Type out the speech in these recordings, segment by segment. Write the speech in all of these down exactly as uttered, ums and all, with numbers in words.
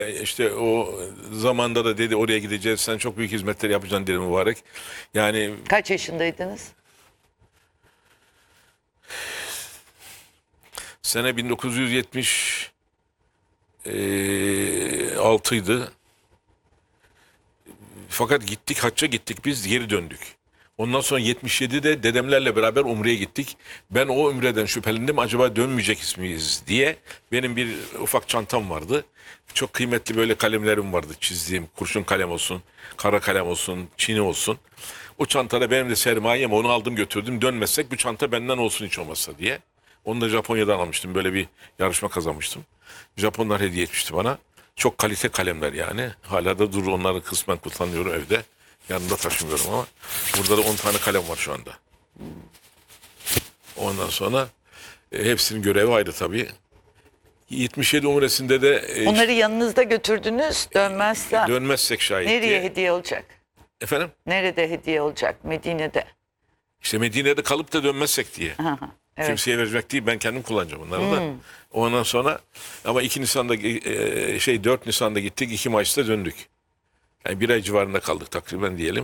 E, İşte o zamanda da dedi oraya gideceğiz, sen çok büyük hizmetler yapacaksın dedi mübarek. Yani Kaç yaşındaydınız? sene bin dokuz yüz yetmiş altıydı. Fakat gittik, hacca gittik, biz geri döndük. Ondan sonra yetmiş yedide dedemlerle beraber Umre'ye gittik. Ben o Umre'den şüphelendim, acaba dönmeyecek miyiz diye. Benim bir ufak çantam vardı. Çok kıymetli böyle kalemlerim vardı çizdiğim. Kurşun kalem olsun, kara kalem olsun, çini olsun. O çantada benim de sermayem, onu aldım götürdüm. Dönmezsek bu çanta benden olsun hiç olmazsa diye. Onu da Japonya'dan almıştım. Böyle bir yarışma kazanmıştım. Japonlar hediye etmişti bana. Çok kalite kalemler yani. Hala da dur, onları kısmen kullanıyorum evde. Yanımda taşımıyorum ama. Burada da on tane kalem var şu anda. Ondan sonra e, hepsinin görevi ayrı tabii. yetmiş yedi Umresi'nde de e, Onları yanınızda götürdünüz dönmezsen. dönmezsek şayet Nereye diye. hediye olacak? Efendim? Nerede hediye olacak? Medine'de. İşte Medine'de kalıp da dönmezsek diye. Aha, evet. Kimseye verecek değil, ben kendim kullanacağım bunları da. Ondan sonra ama iki Nisan'da e, şey dört Nisan'da gittik, iki Mayıs'ta döndük. Yani bir ay civarında kaldık takriben diyelim.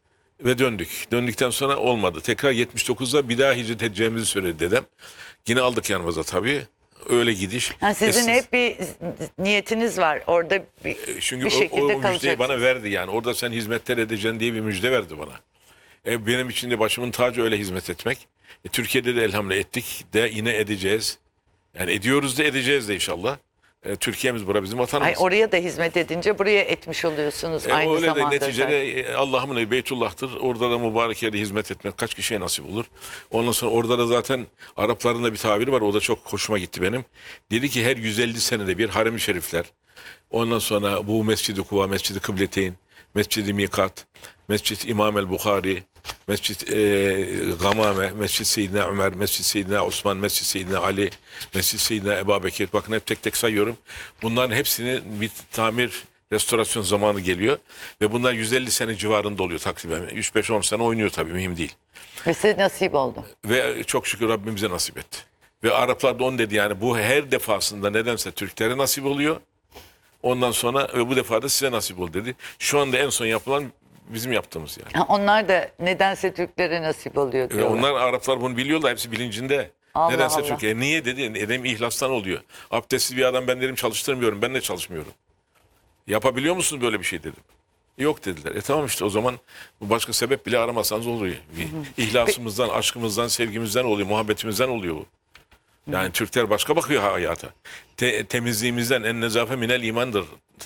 Ve döndük. Döndükten sonra olmadı. Tekrar yetmiş dokuzda bir daha hicret edeceğimizi söyledi dedem. Yine aldık yanımıza tabii. Öyle gidiş. Yani sizin Esin- hep bir niyetiniz var. Orada bir, Çünkü bir o, o şekilde müjdeyi kalacaksınız. bana verdi yani. Orada sen hizmetler edeceksin diye bir müjde verdi bana. E, benim için de başımın tacı öyle hizmet etmek. E, Türkiye'de de elhamdülillah ettik de yine edeceğiz. Yani ediyoruz da edeceğiz de inşallah. E, Türkiye'miz bura bizim vatanımız. Ay, oraya da hizmet edince buraya etmiş oluyorsunuz E, aynı öyle de zamanda. neticede e, Allah'ın evi Beytullah'tır. Orada da mübarek yerde hizmet etmek kaç kişiye nasip olur. Ondan sonra orada da zaten Arapların da bir tabiri var. O da çok hoşuma gitti benim. Dedi ki her yüz elli senede bir harem-i şerifler. Ondan sonra bu Mescid-i Kuva, Mescid-i Kıbleteyn, Mescid-i Mikat, Mescid İmam el-Bukhari, Mescid e, Gamame, Mescid Seyyidina Ömer, Mescid Seyyidina Osman, Mescid Seyyidina Ali, Mescid Seyyidina Ebu Bekir. Bakın hep tek tek sayıyorum. Bunların hepsini bir tamir, restorasyon zamanı geliyor. Ve bunlar yüz elli sene civarında oluyor takriben. üç beş on sene oynuyor tabii, mühim değil. Ve size nasip oldu. Ve çok şükür Rabbimize nasip etti. Ve Araplar da onu dedi yani, bu her defasında nedense Türklere nasip oluyor. Ondan sonra ve bu defa da size nasip oldu dedi. Şu anda en son yapılan bizim yaptığımız yani. Ha, onlar da nedense Türklere nasip oluyor Ve diyorlar. onlar Araplar bunu biliyorlar, hepsi bilincinde. Allah Nedense Allah. Türkiye. Niye dedi? Edem ihlastan oluyor. Abdestsiz bir adam ben dedim çalıştırmıyorum. Ben de çalışmıyorum. Yapabiliyor musunuz böyle bir şey dedim. Yok dediler. E tamam işte o zaman bu başka sebep bile aramasanız oluyor. Bir İhlasımızdan, aşkımızdan, sevgimizden oluyor, muhabbetimizden oluyor bu. Yani Türkler başka bakıyor hayata. Te- temizliğimizden, en nezafe minel imandır.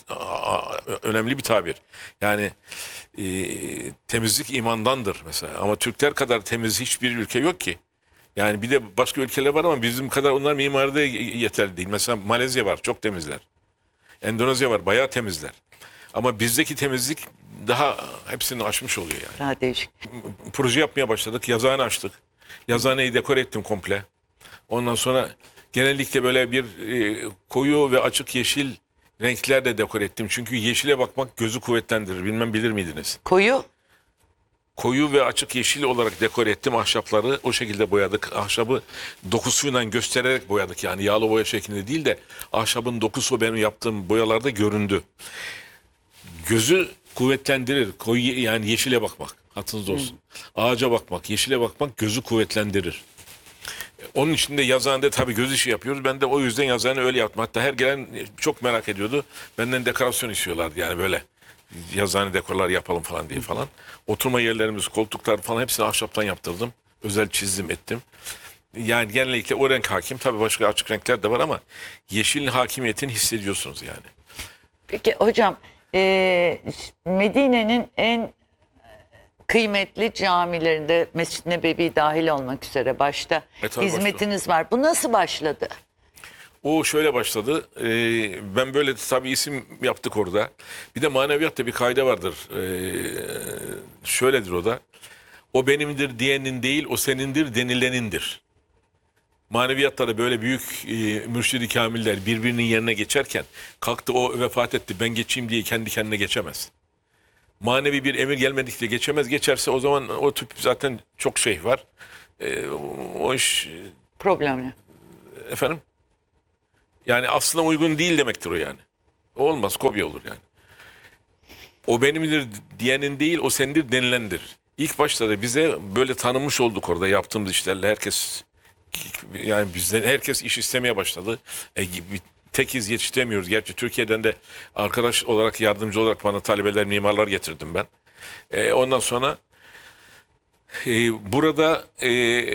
Aa, önemli bir tabir. Yani e, temizlik imandandır mesela. Ama Türkler kadar temiz hiçbir ülke yok ki. Yani bir de başka ülkeler var ama bizim kadar onlar mimaride yeterli değil. Mesela Malezya var, çok temizler. Endonezya var, bayağı temizler. Ama bizdeki temizlik daha hepsini aşmış oluyor yani. Daha değişik. Proje yapmaya başladık, yazıhane açtık. Yazıhaneyi dekore ettim komple. Ondan sonra genellikle böyle bir e, koyu ve açık yeşil renklerle dekor ettim. Çünkü yeşile bakmak gözü kuvvetlendirir. Bilmem bilir miydiniz? Koyu. Koyu ve açık yeşil olarak dekor ettim ahşapları. O şekilde boyadık. Ahşabı dokusuyla göstererek boyadık. Yani yağlı boya şeklinde değil de ahşabın dokusu benim yaptığım boyalarda göründü. Gözü kuvvetlendirir. Koyu yani yeşile bakmak. Hatırınızda olsun. Ağaca bakmak, yeşile bakmak gözü kuvvetlendirir. Onun için de yazıhanede tabii göz işi yapıyoruz. Ben de o yüzden yazıhane öyle yaptım. Hatta her gelen çok merak ediyordu. Benden dekorasyon istiyorlardı yani böyle. Yazıhane dekorlar yapalım falan diye falan. Oturma yerlerimiz, koltuklar falan hepsini ahşaptan yaptırdım. Özel çizdim ettim. Yani genellikle o renk hakim. Tabii başka açık renkler de var ama yeşilin hakimiyetini hissediyorsunuz yani. Peki hocam, e, Medine'nin en kıymetli camilerinde Mescid-i Nebevi dahil olmak üzere başta E, tabii hizmetiniz var. Bu nasıl başladı? O şöyle başladı. Ee, ben böyle tabii isim yaptık orada. Bir de maneviyatta bir kaide vardır. Ee, şöyledir o da. O benimdir diyenin değil, o senindir denilenindir. Maneviyatta da böyle büyük e, mürşid-i kamiller birbirinin yerine geçerken kalktı o vefat etti ben geçeyim diye kendi kendine geçemez. Manevi bir emir gelmedikçe geçemez. Geçerse o zaman o tip zaten çok şey var. Ee, o iş Problemli. efendim. Yani aslına uygun değil demektir o yani. Olmaz, kopya olur yani. O benimdir diyenin değil, o sendir denilendir. İlk başta da bize böyle tanınmış olduk orada yaptığımız işlerle. Herkes, yani bizden herkes iş istemeye başladı. E, bir- tekiz yetiştiremiyoruz. Gerçi Türkiye'den de arkadaş olarak, yardımcı olarak bana talebeler, mimarlar getirdim ben. E, ondan sonra e, burada e,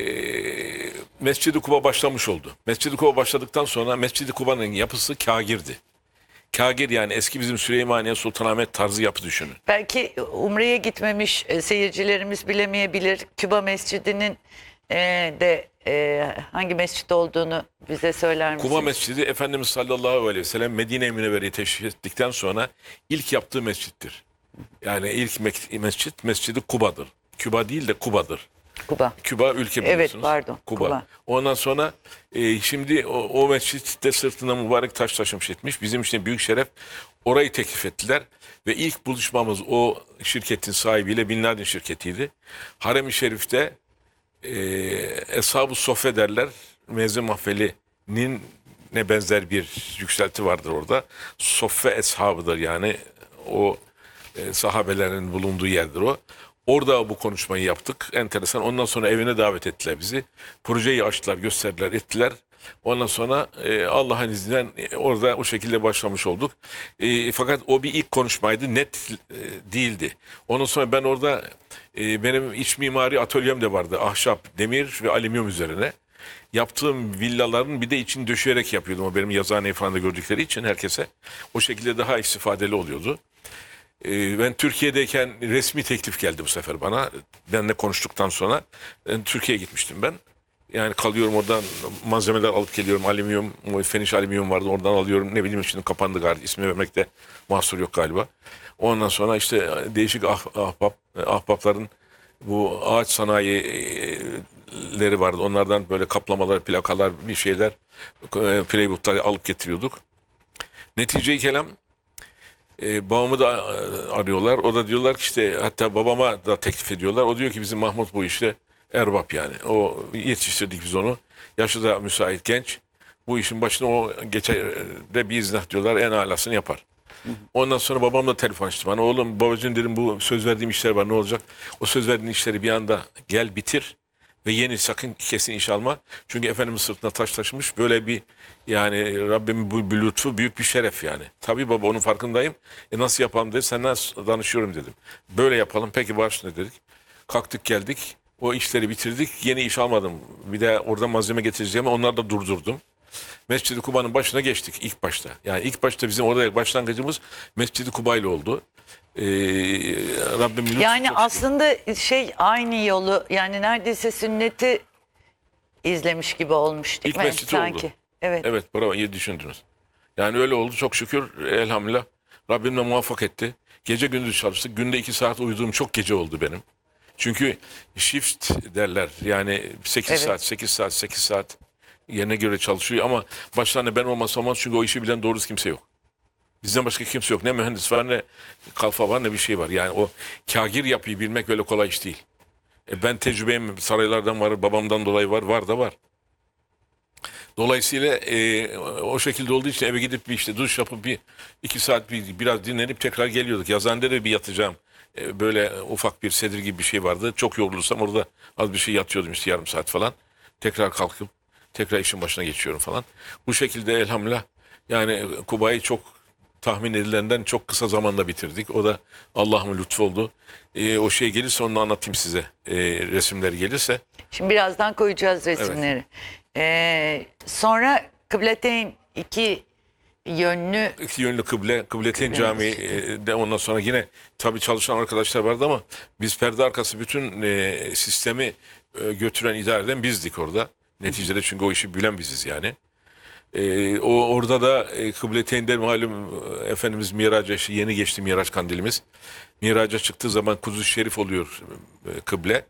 Mescid-i Kuba başlamış oldu. Mescid-i Kuba başladıktan sonra Mescid-i Kuba'nın yapısı kagirdi. Kagir yani eski bizim Süleymaniye Sultanahmet tarzı yapı düşünün. Belki Umre'ye gitmemiş e, seyircilerimiz bilemeyebilir. Küba Mescidi'nin e, de e, hangi mescit olduğunu bize söyler misiniz? Kuba Mescidi Efendimiz sallallahu aleyhi ve sellem Medine-i Münevvere'yi teşrif ettikten sonra ilk yaptığı mescittir. Yani ilk mek- mescit Mescidi Kuba'dır. Küba değil de Kuba'dır. Kuba. Küba ülke Evet, biliyorsunuz. pardon, Kuba. Kuba. Ondan sonra e, şimdi o, o mescitte sırtına mübarek taş taşımış etmiş. Bizim için büyük şeref, orayı teklif ettiler. Ve ilk buluşmamız o şirketin sahibiyle, Bin Laden şirketiydi. Harem-i Şerif'te e, Eshab-ı Soffe derler. Mezun Mahfeli'nin ne benzer bir yükselti vardır orada. Soffe eshabıdır yani o e, sahabelerin bulunduğu yerdir o. Orada bu konuşmayı yaptık. Enteresan. Ondan sonra evine davet ettiler bizi. Projeyi açtılar, gösterdiler, ettiler. Ondan sonra e, Allah'ın izniyle e, orada o şekilde başlamış olduk. E, fakat o bir ilk konuşmaydı. Net e, değildi. Ondan sonra ben orada e, benim iç mimari atölyem de vardı. Ahşap, demir ve alüminyum üzerine. Yaptığım villaların bir de içini döşeyerek yapıyordum. O benim yazıhaneyi falan da gördükleri için herkese. O şekilde daha istifadeli oluyordu. Ee, Ben Türkiye'deyken resmi teklif geldi bu sefer bana. Benle konuştuktan sonra ben Türkiye'ye gitmiştim ben. Yani kalıyorum oradan, malzemeler alıp geliyorum. Alüminyum, feniş alüminyum vardı, oradan alıyorum. Ne bileyim şimdi kapandı galiba. İsmi vermekte mahsur yok galiba. Ondan sonra işte değişik ah, ahbap, ahbapların bu ağaç sanayileri vardı. Onlardan böyle kaplamalar, plakalar, bir şeyler, e, playbook'ları alıp getiriyorduk. Netice-i kelam, e, babamı da e, arıyorlar. O da diyorlar ki işte, hatta babama da teklif ediyorlar. O diyor ki bizim Mahmut bu işte erbap yani. O yetiştirdik biz onu. Yaşı da müsait genç. Bu işin başına o geçer de bir iznah diyorlar. En alasını yapar. Ondan sonra babam da telefon açtı bana. Oğlum babacığım dedim, bu söz verdiğim işler var, ne olacak? O söz verdiğin işleri bir anda gel bitir. Ve yeni, sakın kesin iş alma. Çünkü Efendimiz sırtına taş taşımış. Böyle bir, yani Rabbimin bu bir lütfu, büyük bir şeref yani. Tabii baba, onun farkındayım. E nasıl yapalım dedi. Senden danışıyorum dedim. Böyle yapalım. Peki başla dedik. Kalktık geldik. O işleri bitirdik. Yeni iş almadım. Bir de orada malzeme getireceğimi onları da durdurdum. Mescid-i Kuba'nın başına geçtik ilk başta. Yani ilk başta bizim orada başlangıcımız Mescid-i Kuba ile oldu. Ee, Rabbim lütfu Yani çok- aslında şey, aynı yolu, yani neredeyse sünneti izlemiş gibi olmuş değil İlk mi? mescidi Sanki. oldu. Evet. Evet, bravo, iyi düşündünüz. Yani öyle oldu, çok şükür, elhamdülillah. Rabbim de muvaffak etti. Gece gündüz çalıştık. Günde iki saat uyuduğum çok gece oldu benim. Çünkü shift derler. Yani sekiz Evet. saat, sekiz saat, sekiz saat yerine göre çalışıyor. Ama başlarında ben olmasam olmaz, çünkü o işi bilen doğrusu kimse yok. Bizden başka kimse yok. Ne mühendis var, ne kalfa var, ne bir şey var. Yani o kagir yapıyı bilmek öyle kolay iş değil. E ben tecrübem saraylardan var, babamdan dolayı var, var da var. Dolayısıyla e, o şekilde olduğu için eve gidip bir işte duş yapıp bir iki saat bir, biraz dinlenip tekrar geliyorduk. Yazıhanede de bir yatacağım. E, böyle ufak bir sedir gibi bir şey vardı. Çok yorulursam orada az bir şey yatıyordum işte, yarım saat falan. Tekrar kalkıp tekrar işin başına geçiyorum falan. Bu şekilde elhamdülillah yani Kuba'yı çok tahmin edilenden çok kısa zamanda bitirdik. O da Allah'ın lütfu oldu. E, o şey gelirse onu da anlatayım size. E, resimleri gelirse. Şimdi birazdan koyacağız resimleri. Ee, sonra Kıbleteyn, iki yönlü İki yönlü kıble, Kıbleteyn Camii e, de ondan sonra yine tabii çalışan arkadaşlar vardı ama biz perde arkası bütün e, sistemi e, götüren, idare eden bizdik orada. Neticede çünkü o işi bilen biziz yani. E, o orada da e, Kıbleteyn'de malum e, Efendimiz Miraç'a, yeni geçti Miraç kandilimiz. Miraç'a çıktığı zaman Kudüs-i Şerif oluyor e, kıble.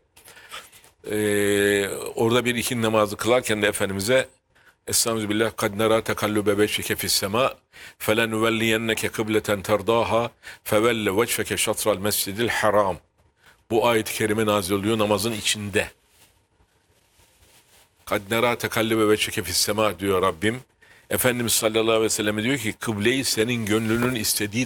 E, orada bir ikindi namazı kılarken de Efendimiz'e Estağfirullah, kad nara tekallube veçhike fis sema felenuvelliyenneke kıbleten terdaha fevelle veçheke şatral mescidil haram. Bu ayet-i kerime nazil oluyor namazın içinde. Kad nara tekallube veçhike fis sema diyor Rabbim. Efendimiz sallallahu aleyhi ve sellem diyor ki kıbleyi senin gönlünün istediği